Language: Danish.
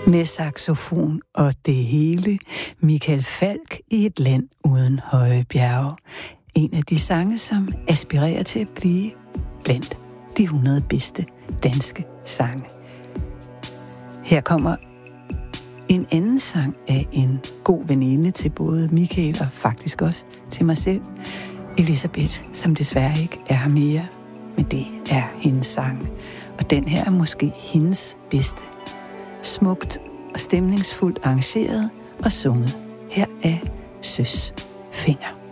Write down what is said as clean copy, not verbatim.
Med saxofon og det hele, Michael Falch i et land uden høje bjerge. En af de sange, som aspirerer til at blive blandt de 100 bedste danske sange. Her kommer en anden sang af en god veninde til både Michael og faktisk også til mig selv, Elisabeth, som desværre ikke er her mere, men det er hendes sang. Og den her er måske hendes bedste. Smukt og stemningsfuldt arrangeret og sunget. Her er Søs Finger.